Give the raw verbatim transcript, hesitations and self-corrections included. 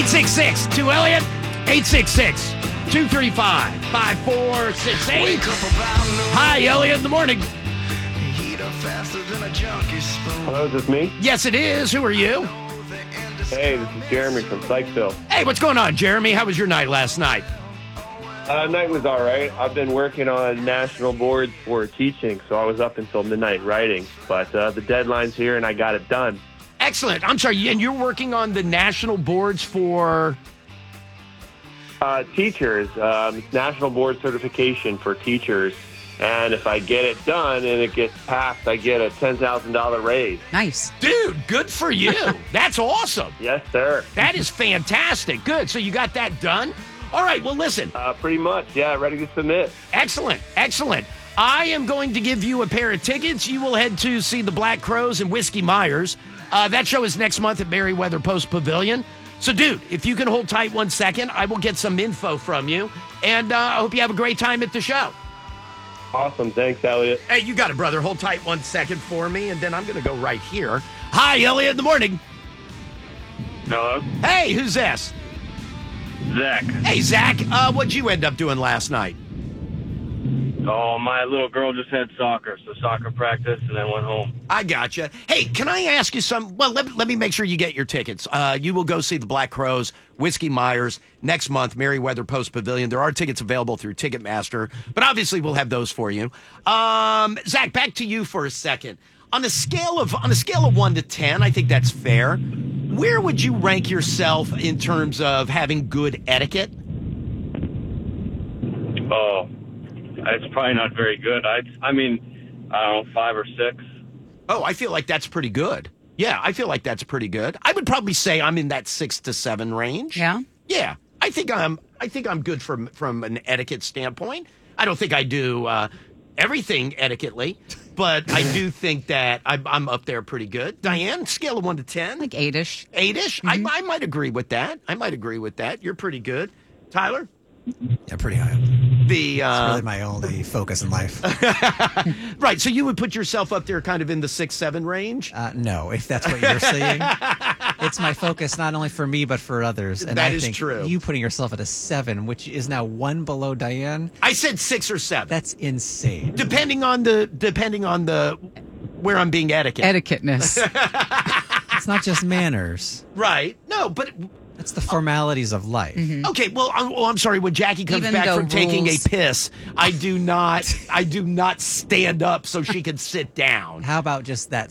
eight six six, two Elliott, eight six six, two three five, five four six eight. Hi, Elliott in the morning. Hello, is this me? Yes, it is. Who are you? Hey, this is Jeremy from Sykesville. Hey, what's going on, Jeremy? How was your night last night? Uh, night was all right. I've been working on national boards for teaching, so I was up until midnight writing. But uh, the deadline's here, and I got it done. Excellent. I'm sorry, and you're working on the national boards for... Uh, teachers, um, national board certification for teachers. And if I get it done and it gets passed, I get a ten thousand dollars raise. Nice. Dude, good for you. That's awesome. Yes, sir. That is fantastic. Good. So you got that done? All right, well, listen. Uh, pretty much, yeah, ready to submit. Excellent, excellent. I am going to give you a pair of tickets. You will head to see the Black Crowes and Whiskey Myers. Uh, that show is next month at Merriweather Post Pavilion. So, dude, if you can hold tight one second, I will get some info from you. And uh, I hope you have a great time at the show. Awesome. Thanks, Elliott. Hey, you got it, brother. Hold tight one second for me, and then I'm going to go right here. Hi, Elliott in the morning. Hello? Hey, who's this? Zach. Hey, Zach. Uh, what'd you end up doing last night? Oh, my little girl just had soccer, so soccer practice, and then went home. I gotcha. Hey, can I ask you some? Well, let, let me make sure you get your tickets. Uh, you will go see the Black Crowes, Whiskey Myers next month, Merriweather Post Pavilion. There are tickets available through Ticketmaster, but obviously we'll have those for you. Um, Zach, back to you for a second. On a scale of on a scale of one to ten, I think that's fair. Where would you rank yourself in terms of having good etiquette? Oh, it's probably not very good. I, I mean, I don't know, five or six. Oh, I feel like that's pretty good. Yeah, I feel like that's pretty good. I would probably say I'm in that six to seven range. Yeah? Yeah, I think I'm. I think I'm good from from an etiquette standpoint. I don't think I do uh, everything etiquettely, but I do think that I'm, I'm up there pretty good. Diane, scale of one to ten, Like eight-ish. eight-ish. Mm-hmm. I, I might agree with that. I might agree with that. You're pretty good, Tyler. Yeah, pretty high up. The It's uh, really my only focus in life. right. So you would put yourself up there, kind of in the six seven range. Uh, no, if that's what you're saying, it's my focus not only for me but for others. And That I is think true. you putting yourself at a seven, which is now one below Diane, I said six or seven. that's insane. depending on the depending on the where I'm being etiquette. Etiquette-ness. It's not just manners; Right. No, but it's the formalities of life. okay. Well, I'm, well, I'm sorry. When Jackie comes Even back though from taking a rules- piss, I do not. I do not stand up so she can sit down. How about just that